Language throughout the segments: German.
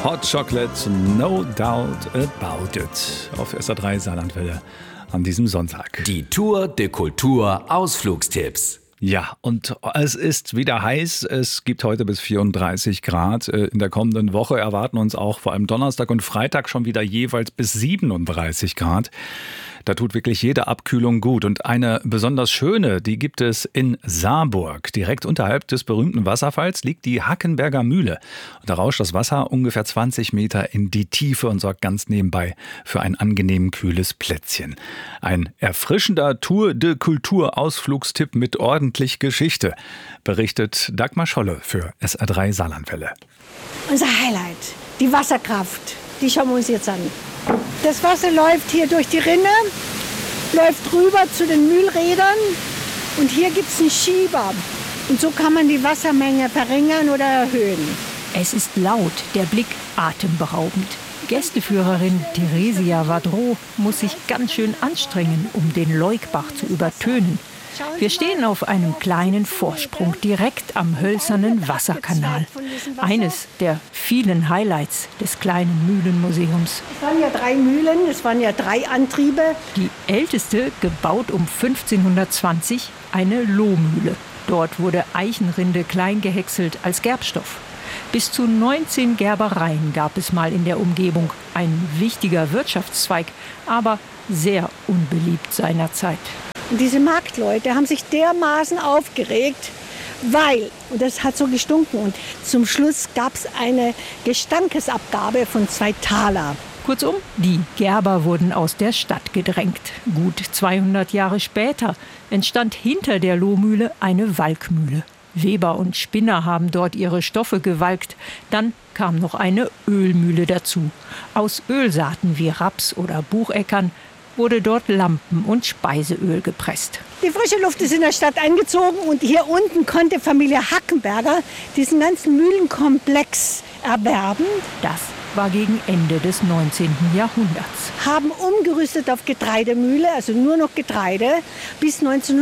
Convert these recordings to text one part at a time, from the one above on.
Hot Chocolate, no doubt about it. Auf SA3 Saarlandwelle an diesem Sonntag. Die Tour de Kultur Ausflugstipps. Ja, und es ist wieder heiß. Es gibt heute bis 34 Grad. In der kommenden Woche erwarten uns auch vor allem Donnerstag und Freitag schon wieder jeweils bis 37 Grad. Da tut wirklich jede Abkühlung gut. Und eine besonders schöne, die gibt es in Saarburg. Direkt unterhalb des berühmten Wasserfalls liegt die Hackenberger Mühle. Und da rauscht das Wasser ungefähr 20 Meter in die Tiefe und sorgt ganz nebenbei für ein angenehm kühles Plätzchen. Ein erfrischender Tour de Kultur Ausflugstipp mit ordentlich Geschichte, berichtet Dagmar Scholle für SA3 Saarlandwelle. Unser Highlight, die Wasserkraft, die schauen wir uns jetzt an. Das Wasser läuft hier durch die Rinne, läuft rüber zu den Mühlrädern und hier gibt es einen Schieber. Und so kann man die Wassermenge verringern oder erhöhen. Es ist laut, der Blick atemberaubend. Gästeführerin Theresia Vadro muss sich ganz schön anstrengen, um den Leugbach zu übertönen. Wir stehen auf einem kleinen Vorsprung direkt am hölzernen Wasserkanal. Eines der vielen Highlights des kleinen Mühlenmuseums. Es waren ja 3 Mühlen, es waren ja 3 Antriebe. Die älteste, gebaut um 1520, eine Lohmühle. Dort wurde Eichenrinde klein gehäckselt als Gerbstoff. Bis zu 19 Gerbereien gab es mal in der Umgebung. Ein wichtiger Wirtschaftszweig, aber sehr unbeliebt seinerzeit. Und diese Marktleute haben sich dermaßen aufgeregt, weil, und das hat so gestunken, und zum Schluss gab es eine Gestankesabgabe von 2 Taler. Kurzum, die Gerber wurden aus der Stadt gedrängt. Gut 200 Jahre später entstand hinter der Lohmühle eine Walkmühle. Weber und Spinner haben dort ihre Stoffe gewalkt. Dann kam noch eine Ölmühle dazu. Aus Ölsaaten wie Raps oder Bucheckern wurde dort Lampen- und Speiseöl gepresst. Die frische Luft ist in der Stadt eingezogen und hier unten konnte Familie Hackenberger diesen ganzen Mühlenkomplex erwerben. Das war gegen Ende des 19. Jahrhunderts. Haben umgerüstet auf Getreidemühle, also nur noch Getreide, bis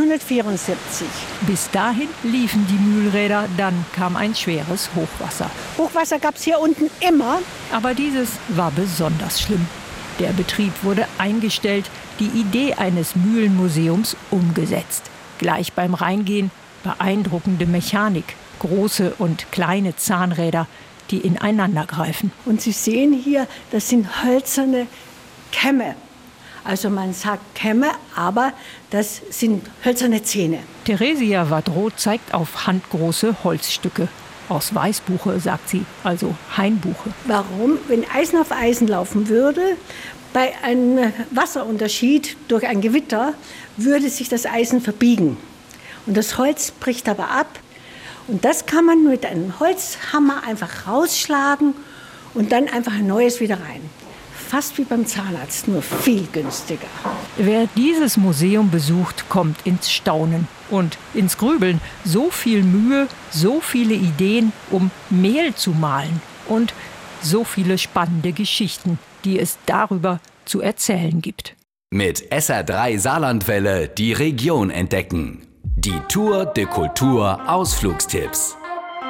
1974. Bis dahin liefen die Mühlräder, dann kam ein schweres Hochwasser. Hochwasser gab es hier unten immer. Aber dieses war besonders schlimm. Der Betrieb wurde eingestellt, die Idee eines Mühlenmuseums umgesetzt. Gleich beim Reingehen beeindruckende Mechanik, große und kleine Zahnräder, die ineinander greifen. Und Sie sehen hier, das sind hölzerne Kämme. Also man sagt Kämme, aber das sind hölzerne Zähne. Theresia Vadro zeigt auf handgroße Holzstücke. Aus Weißbuche, sagt sie, also Hainbuche. Warum? Wenn Eisen auf Eisen laufen würde, bei einem Wasserunterschied durch ein Gewitter, würde sich das Eisen verbiegen. Und das Holz bricht aber ab. Und das kann man mit einem Holzhammer einfach rausschlagen und dann einfach ein neues wieder rein. Fast wie beim Zahnarzt, nur viel günstiger. Wer dieses Museum besucht, kommt ins Staunen und ins Grübeln. So viel Mühe, so viele Ideen, um Mehl zu mahlen und so viele spannende Geschichten, die es darüber zu erzählen gibt. Mit SA3 Saarlandwelle die Region entdecken. Die Tour de Kultur Ausflugstipps.